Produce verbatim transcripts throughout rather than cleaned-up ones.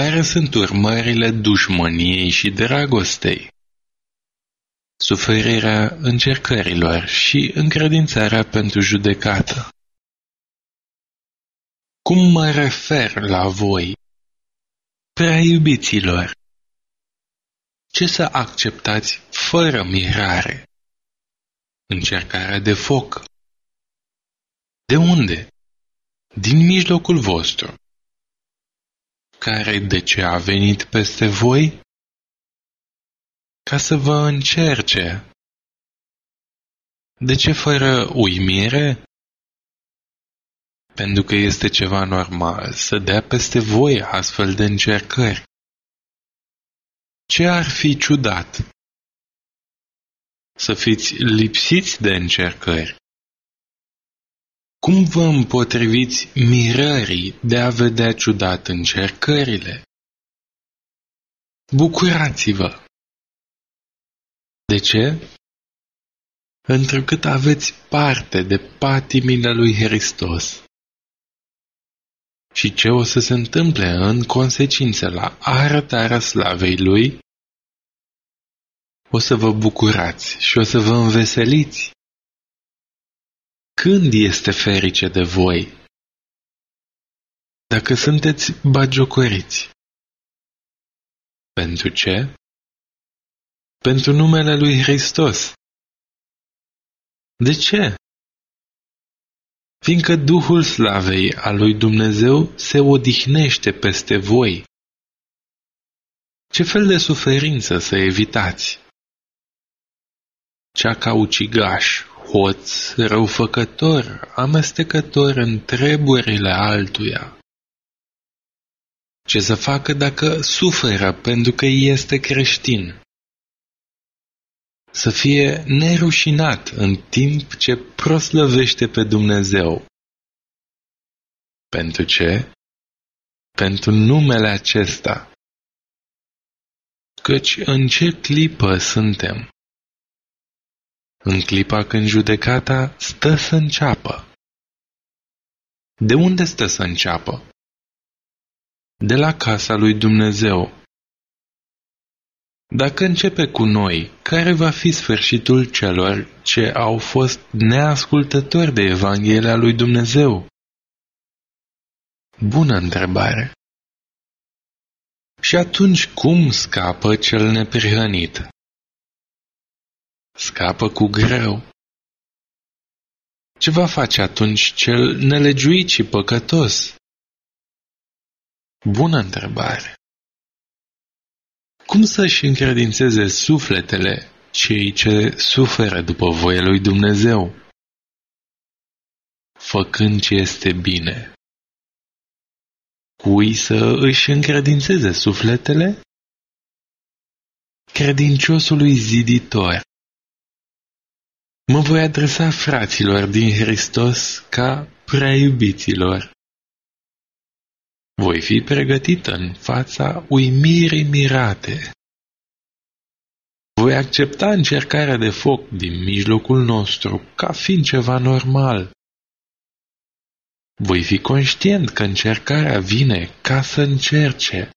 care sunt urmările dușmăniei și dragostei? Suferirea încercărilor și încredințarea pentru judecată. Cum mă refer la voi, prea iubiților? Ce să acceptați fără mirare? Încercarea de foc. De unde? Din mijlocul vostru. Care de ce a venit peste voi? Ca să vă încerce. De ce fără uimire? Pentru că este ceva normal să dea peste voi astfel de încercări. Ce ar fi ciudat? Să fiți lipsiți de încercări. Cum vă împotriviți mirării de a vedea ciudat încercările? Bucurați-vă! De ce? Întrucât aveți parte de patimile lui Hristos. Și ce o să se întâmple în consecință la arătarea slavei Lui? O să vă bucurați și o să vă înveseliți. Când este ferice de voi? Dacă sunteți bagiocoriți. Pentru ce? Pentru numele lui Hristos. De ce? Fiindcă Duhul Slavei al lui Dumnezeu se odihnește peste voi. Ce fel de suferință să evitați? Cea ca ucigaș, hoț, răufăcător, amestecător în treburile altuia. Ce să facă dacă suferă pentru că este creștin? Să fie nerușinat în timp ce proslăvește pe Dumnezeu. Pentru ce? Pentru numele acesta. Căci în ce clipă suntem? În clipa când judecata stă să înceapă. De unde stă să înceapă? De la casa lui Dumnezeu. Dacă începe cu noi, care va fi sfârșitul celor ce au fost neascultători de Evanghelia lui Dumnezeu? Bună întrebare! Și atunci cum scapă cel neprihănit? Scapă cu greu. Ce va face atunci cel nelegiuit și păcătos? Bună întrebare! Cum să-și încredințeze sufletele cei ce suferă după voia lui Dumnezeu? Făcând ce este bine. Cui să își încredințeze sufletele? Credinciosului ziditor. Mă voi adresa fraților din Hristos ca prea iubiților. Voi fi pregătit în fața uimirii mirate. Voi accepta încercarea de foc din mijlocul nostru ca fiind ceva normal. Voi fi conștient că încercarea vine ca să încerce.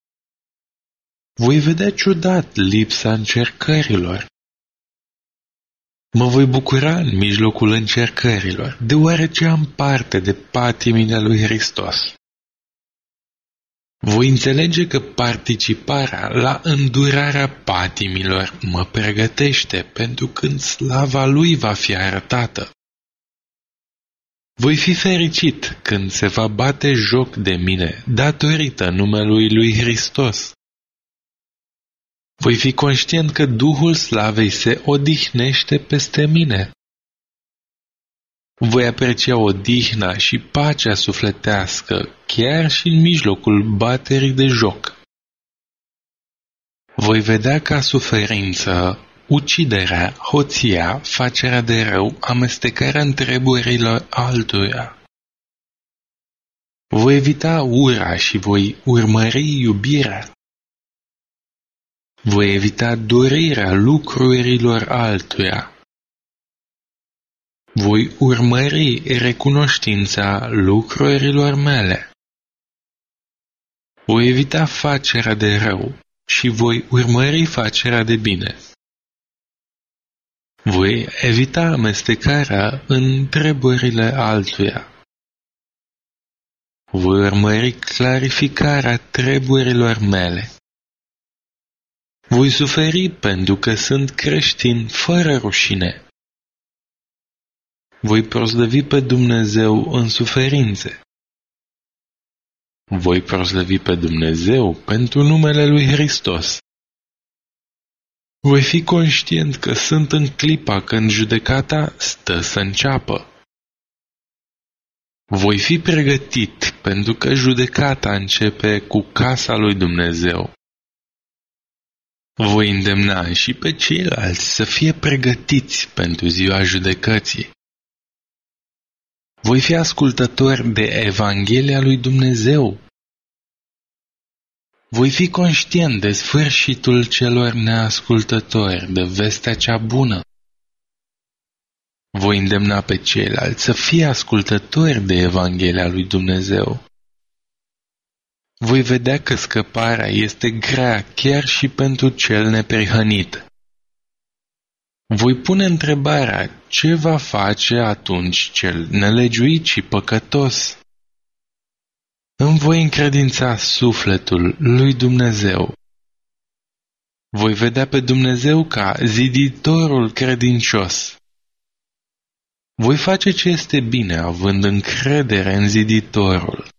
Voi vedea ciudat lipsa încercărilor. Mă voi bucura în mijlocul încercărilor, deoarece am parte de patimile lui Hristos. Voi înțelege că participarea la îndurarea patimilor mă pregătește pentru când slava Lui va fi arătată. Voi fi fericit când se va bate joc de mine datorită numelui lui Hristos. Voi fi conștient că Duhul Slavei se odihnește peste mine. Voi aprecia odihna și pacea sufletească chiar și în mijlocul baterii de joc. Voi vedea ca suferință uciderea, hoția, facerea de rău, amestecarea în treburile altuia. Voi evita ura și voi urmări iubirea. Voi evita dorirea lucrurilor altuia. Voi urmări recunoștința lucrurilor mele. Voi evita facerea de rău și voi urmări facerea de bine. Voi evita amestecarea în treburile altuia. Voi urmări clarificarea treburilor mele. Voi suferi pentru că sunt creștin fără rușine. Voi proslăvi pe Dumnezeu în suferințe. Voi proslăvi pe Dumnezeu pentru numele lui Hristos. Voi fi conștient că sunt în clipa când judecata stă să înceapă. Voi fi pregătit pentru că judecata începe cu casa lui Dumnezeu. Voi îndemna și pe ceilalți să fie pregătiți pentru ziua judecății. Voi fi ascultător de Evanghelia lui Dumnezeu. Voi fi conștient de sfârșitul celor neascultători, de vestea cea bună. Voi îndemna pe ceilalți să fie ascultători de Evanghelia lui Dumnezeu. Voi vedea că scăparea este grea chiar și pentru cel neprihănit. Voi pune întrebarea ce va face atunci cel nelegiuit și păcătos. Îmi voi încredința sufletul lui Dumnezeu. Voi vedea pe Dumnezeu ca ziditorul credincios. Voi face ce este bine având încredere în ziditorul.